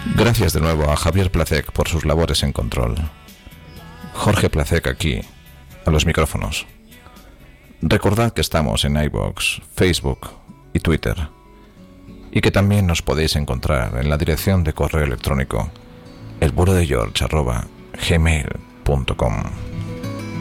Gracias de nuevo a Javier Placek por sus labores en control. Jorge Placek aquí, a los micrófonos. Recordad que estamos en iVoox, Facebook y Twitter, y que también nos podéis encontrar en la dirección de correo electrónico elburodegeorge@gmail.com.